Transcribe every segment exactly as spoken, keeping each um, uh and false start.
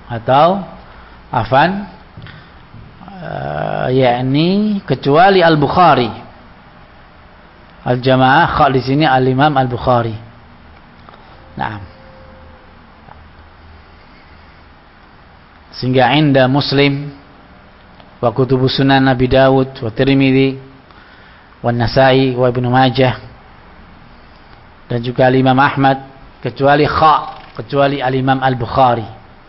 atau afan uh, yakni kecuali Al-Bukhari. Al-Jamaah kha di sini Al-Imam Al-Bukhari. Nah, sehingga inda Muslim wa kutubus sunan Nabi Dawud wa Tirmidzi wa Nasa'i wa Ibnu Majah dan juga Al-Imam Ahmad, kecuali kha, kecuali Al-Imam Al-Bukhari.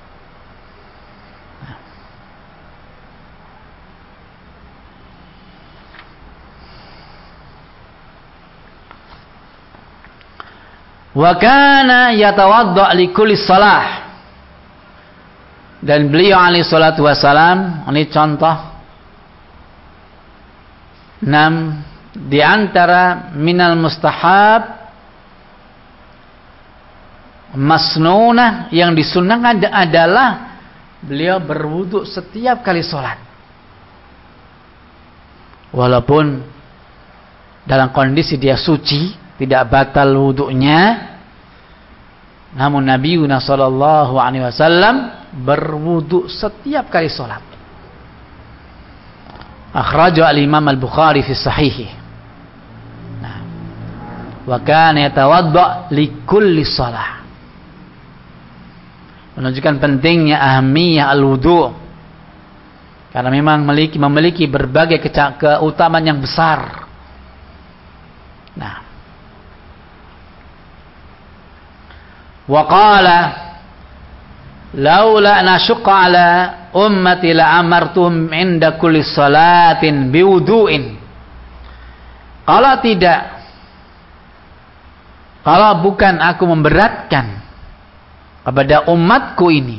Wa kana yatawadda li kulli shalah, dan beliau alaihi salatu wasalam, ini contoh enam di antara minal mustahab masnunah yang disunnahkan adalah beliau berwudu setiap kali sholat, walaupun dalam kondisi dia suci, tidak batal wudunya, namun Nabi sallallahu alaihi wasallam berwudu setiap kali sholat. Akhrajahu al-Imam Al-Bukhari fi sahihi. Nah, wa kana yatawadda li kulli shalah, menunjukkan pentingnya ahamiyah al-wudu, karena memang memiliki memiliki berbagai keutamaan yang besar. Nah, wa qala laula nasyqa ala ummati la amartum inda kulli salatin biwudu'in. Kalau tidak, kalau bukan aku memberatkan kepada umatku ini,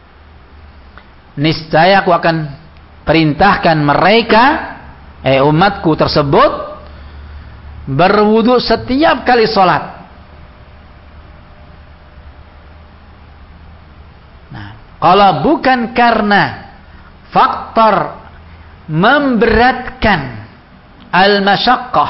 niscaya aku akan perintahkan mereka, eh umatku tersebut, berwudu setiap kali salat. Kalau bukan karena faktor memberatkan al-masyaqqah,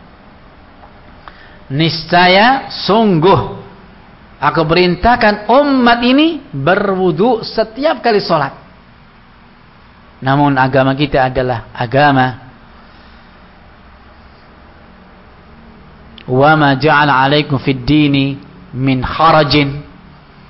niscaya sungguh aku perintahkan umat ini berwudu setiap kali sholat. Namun agama kita adalah agama wa ma ja'ala 'alaikum fid dini min harajin,